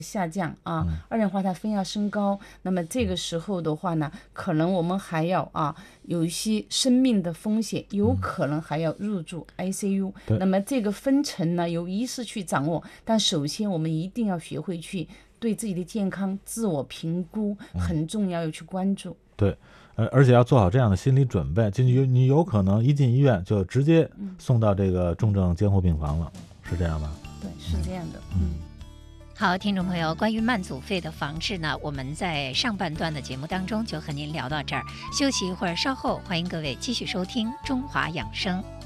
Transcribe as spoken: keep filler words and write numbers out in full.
下降啊，二氧化碳分压升高，那么这个时候的话呢，可能我们还要啊有一些生命的风险，有可能还要入住 I C U。那么这个分层呢，由医师去掌握，但首先我们一定要学会去对自己的健康自我评估，很重要，要去关注。 对。呃，而且要做好这样的心理准备，就你你有可能一进医院就直接送到这个重症监护病房了，是这样吗？ 对，是这样的。 嗯。 好，听众朋友，关于慢阻肺的防治呢，我们在上半段的节目当中就和您聊到这儿，休息一会儿，稍后欢迎各位继续收听《中华养生》。